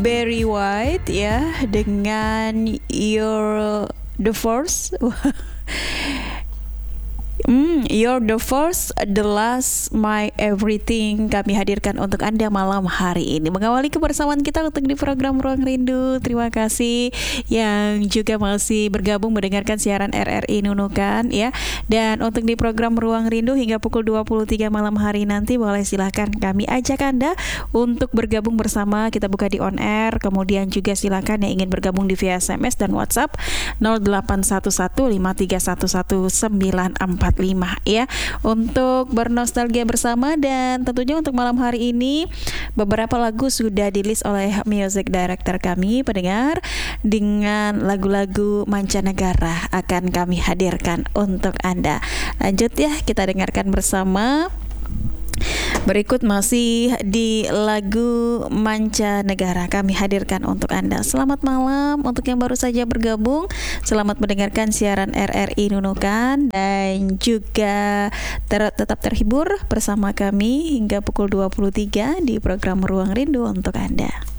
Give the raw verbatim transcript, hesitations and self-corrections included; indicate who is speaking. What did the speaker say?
Speaker 1: Barry White ya dengan You're the First. Hmm, You're the First, the Last, My Everything kami hadirkan untuk Anda malam hari ini. Mengawali kebersamaan kita untuk di program Ruang Rindu. Terima kasih yang juga masih bergabung mendengarkan siaran R R I Nunukan ya. Dan untuk di program Ruang Rindu hingga pukul dua puluh tiga malam hari nanti, boleh silahkan kami ajak Anda untuk bergabung bersama. Kita buka di on air. Kemudian juga silakan yang ingin bergabung di via S M S dan WhatsApp nol delapan satu satu lima tiga satu satu sembilan empat lima ya, untuk bernostalgia bersama. Dan tentunya untuk malam hari ini beberapa lagu sudah di-list oleh music director kami pendengar, dengan lagu-lagu mancanegara akan kami hadirkan untuk Anda. Lanjut ya, kita dengarkan bersama. Berikut masih di lagu mancanegara kami hadirkan untuk Anda. Selamat malam untuk yang baru saja bergabung. Selamat mendengarkan siaran R R I Nunukan dan juga ter- tetap terhibur bersama kami hingga pukul dua puluh tiga di program Ruang Rindu untuk Anda.